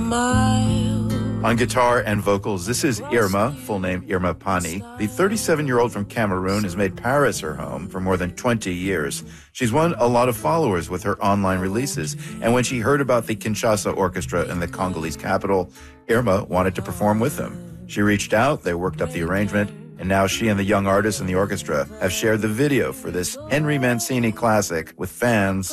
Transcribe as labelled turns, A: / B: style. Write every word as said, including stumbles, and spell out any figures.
A: smile.
B: On guitar and vocals, this is Irma, full name Irma Pani. The thirty-seven-year-old from Cameroon has made Paris her home for more than twenty years. She's won a lot of followers with her online releases, and when she heard about the Kinshasa Orchestra in the Congolese capital, Irma wanted to perform with them. She reached out, they worked up the arrangement, and now she and the young artists in the orchestra have shared the video for this Henry Mancini classic with fans